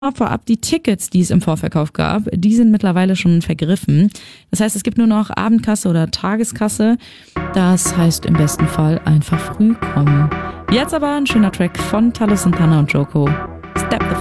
vorab, die Tickets, die es im Vorverkauf gab, die sind mittlerweile schon vergriffen. Das heißt, es gibt nur noch Abendkasse oder Tageskasse. Das heißt im besten Fall einfach früh kommen. Jetzt aber ein schöner Track von Talo Santana und Joko. Step the